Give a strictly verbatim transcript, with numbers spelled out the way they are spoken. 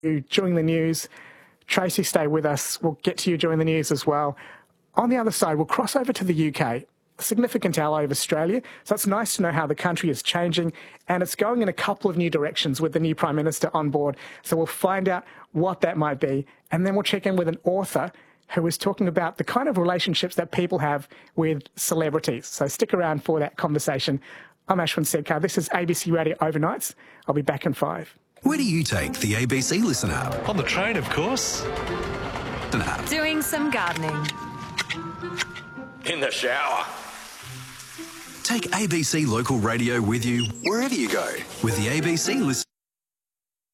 during the news. Tracy, stay with us. We'll get to you during the news as well. On the other side, we'll cross over to the U K, a significant ally of Australia. So it's nice to know how the country is changing, and it's going in a couple of new directions with the new Prime Minister on board. So we'll find out what that might be, and then we'll check in with an author who is talking about the kind of relationships that people have with celebrities. So stick around for that conversation. I'm Ashwin Sedkar. This is A B C Radio Overnights. I'll be back in five. Where do you take the A B C Listen app? On the train, of course. An app. Doing some gardening. In the shower. Take A B C Local Radio with you wherever you go with the A B C Listen.